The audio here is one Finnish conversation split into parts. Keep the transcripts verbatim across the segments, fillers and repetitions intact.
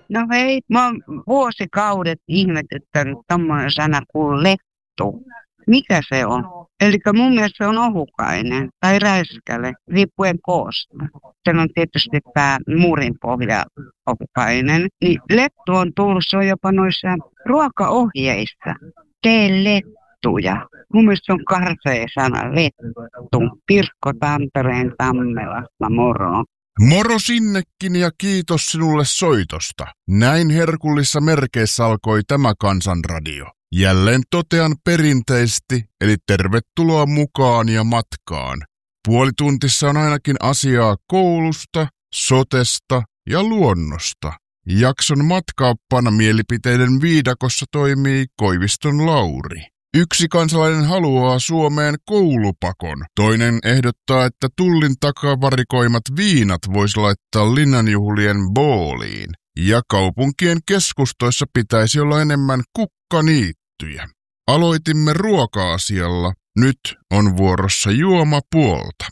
No hei, mä oon vuosikaudet ihmetyttänyt tommonen sana kuin lettu. Mikä se on? Eli mun mielestä se on ohukainen tai räiskäle, riippuen koosta. Se on tietysti tämä muurin pohja ohukainen. Niin lettu on tullut, se on jopa noissa ruokaohjeissa. Tee lettuja. Mun mielestä se on karsea sana, lettu. Pirkko Tampereen Tammelasta, moro. Moro sinnekin ja kiitos sinulle soitosta. Näin herkullissa merkeissä alkoi tämä Kansanradio. Jälleen totean perinteisesti, eli tervetuloa mukaan ja matkaan. Puolituntissa on ainakin asiaa koulusta, sotesta ja luonnosta. Jakson matkaappana mielipiteiden viidakossa toimii Koiviston Lauri. Yksi kansalainen haluaa Suomeen koulupakon. Toinen ehdottaa, että tullin takavarikoimat viinat voisi laittaa linnanjuhlien booliin. Ja kaupunkien keskustoissa pitäisi olla enemmän kukkaniittyjä. Aloitimme ruoka-asialla. Nyt on vuorossa juomapuolta.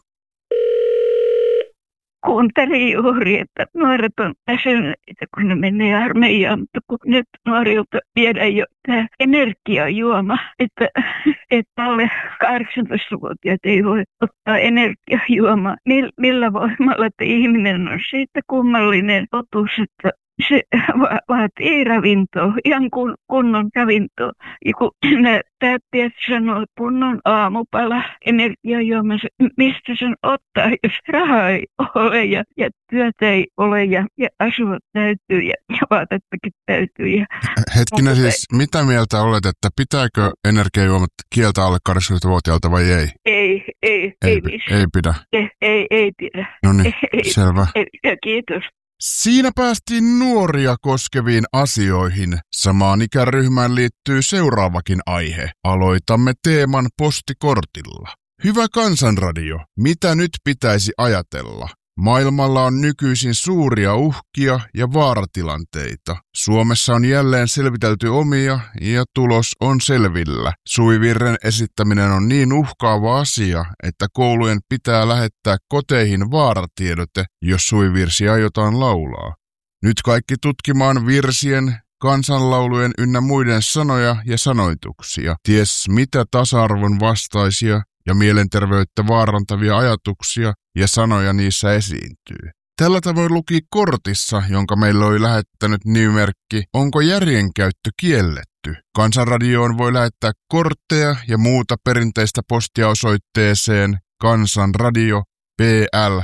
Kuuntelin juuri, että nuoret on väsyneitä, kun ne menee armeijaan, mutta kun nyt nuorilta viedään jo tämä energiajuoma, että, että alle kahdeksantoistavuotiaat ei voi ottaa energiajuomaa. Millä voimalla, että ihminen on siitä kummallinen otus, että se va- vaatii ravintoa, ihan kun, kunnon ravintoa. Ja kun täytyy sanoa, että kunnon aamupala, energiajuoma, mistä sen ottaa, jos rahaa ei ole ja, ja työtä ei ole ja, ja asua täytyy ja, ja vaatettakin täytyy. Ja, Hetkinen siis, mitä mieltä olet, että pitääkö energiajuomat kieltää alle kahdeksankymmentävuotiaalta vai ei? Ei, ei, ei, ei, ei pidä. Ei, ei, ei pidä. No niin, selvä. Ei, ja kiitos. Siinä päästiin nuoria koskeviin asioihin. Samaan ikäryhmään liittyy seuraavakin aihe. Aloitamme teeman postikortilla. Hyvä Kansanradio, mitä nyt pitäisi ajatella? Maailmalla on nykyisin suuria uhkia ja vaaratilanteita. Suomessa on jälleen selvitelty omia ja tulos on selvillä. Suvivirren esittäminen on niin uhkaava asia, että koulujen pitää lähettää koteihin vaaratiedote, jos suvivirsi aiotaan laulaa. Nyt kaikki tutkimaan virsien, kansanlaulujen ynnä muiden sanoja ja sanoituksia. Ties mitä tasa-arvon vastaisia ja mielenterveyttä vaarantavia ajatuksia ja sanoja niissä esiintyy. Tällä tavoin luki kortissa, jonka meille oli lähettänyt nimimerkki Onko järjenkäyttö kielletty? Kansanradioon voi lähettää kortteja ja muuta perinteistä postia osoitteeseen Kansanradio P L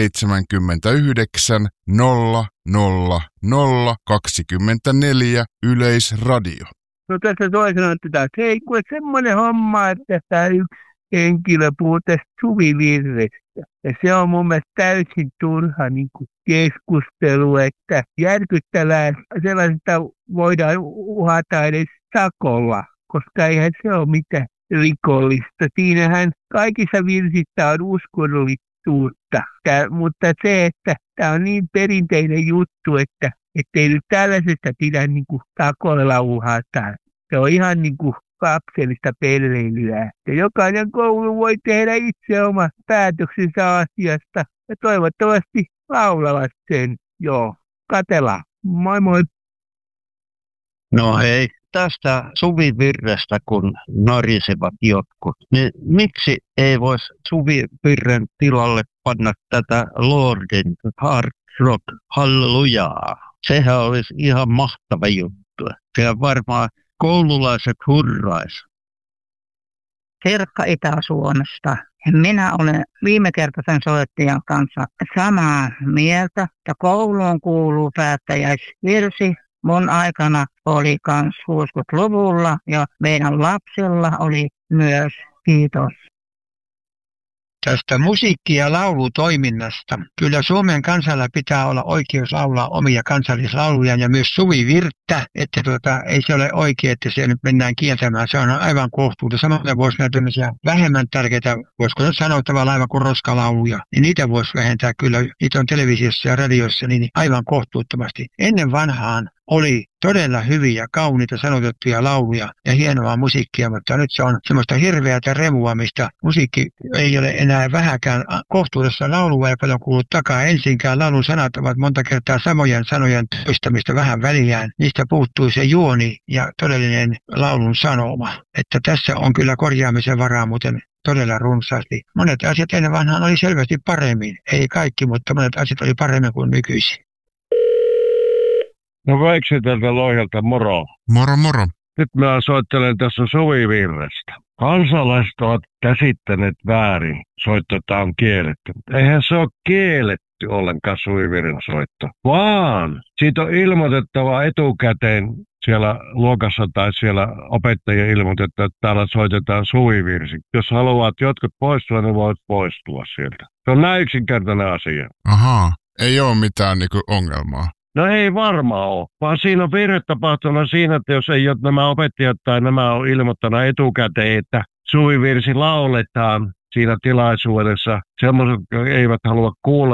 seitsemänkymmentäyhdeksän nolla nolla nolla kaksikymmentäneljä Yleisradio. No tässä toisena otetaan, että hei, kun semmoinen homma, että tämä yksi henkilö puhuu tästä suvivirrestä. Ja se on mun mielestä täysin turha niin kuin keskustelu, että järkyttävää sellaista voidaan uhata edes sakolla, koska eihän se ole mitään rikollista. Siinähän kaikissa virsissä on uskonnollisuutta, Tää, mutta se, että tämä on niin perinteinen juttu, että ei nyt tällaisesta pidä niin kuin sakolla uhata. Se on ihan niin kuin lapsellista pelleilyä. Ja jokainen koulu voi tehdä itse oma päätöksensä asiasta ja toivottavasti laulavat sen. Joo, katsellaan. Moi moi. No hei, tästä suvivirrestä kun narisevat jotkut, niin miksi ei voisi suvivirren tilalle panna tätä Lordin Hard Rock Hallelujaa? Sehän olisi ihan mahtava juttu. Sehän varmaan koululaiset hurrais. Sirkka Itä-Suomesta. Minä olen viime kertaisen soittajan kanssa samaa mieltä, että kouluun kuuluu päättäjäisvirsi. Mun aikana oli kans kuusikymmentäluvulla ja meidän lapsilla oli myös. Kiitos. Tästä musiikki- ja laulutoiminnasta. Kyllä Suomen kansalla pitää olla oikeus laulaa omia kansallislauluja ja myös suvivirttä, että tuota, ei se ole oikein, että se nyt mennään kieltämään. Se on aivan kohtuuta. Samoin voisi näitä tämmöisiä vähemmän tärkeitä, voisiko nyt sanoa tavallaan aivan kuin roskalauluja, niin niitä voisi vähentää kyllä. Niitä on televisiossa ja radiossa niin aivan kohtuuttomasti. Ennen vanhaan oli todella hyviä, kauniita, sanotettuja lauluja ja hienoa musiikkia, mutta nyt se on semmoista hirveätä remua, mistä musiikki ei ole enää vähäkään kohtuudessa. Laulua ei paljon kuulu takaa ensinkään. Laulun sanat ovat monta kertaa samojen sanojen toistamista vähän välillään. Niistä puuttuu se juoni ja todellinen laulun sanoma. Että tässä on kyllä korjaamisen varaa muuten todella runsaasti. Monet asiat ennen vanhaan oli selvästi paremmin. Ei kaikki, mutta monet asiat oli paremmin kuin nykyisin. No Veiksi tältä Lohjalta, moro. Moro moro. Nyt mä soittelen tässä Suvivirrestä. Kansalaiset ovat käsittäneet väärin, soittotaan on kielletty. Eihän se ole kielletty ollenkaan Suvivirren soitto, vaan siitä on ilmoitettava etukäteen siellä luokassa tai siellä opettajien ilmoitetta, että täällä soitetaan suvivirsi. Jos haluat jotkut poistua, niin voit poistua sieltä. Se on näin yksinkertainen asia. Ahaa, ei ole mitään niinku ongelmaa. No ei varmaan ole, vaan siinä on virhe tapahtunut siinä, että jos ei ole nämä opettajat tai nämä on ilmoittanut etukäteen, että suvivirsi lauletaan siinä tilaisuudessa. Sellaiset, jotka eivät halua kuulla